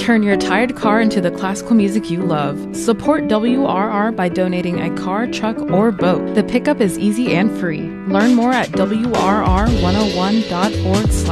Turn your tired car into the classical music you love. Support WRR by donating a car, truck, or boat. The pickup is easy and free. Learn more at WRR101.org/donate.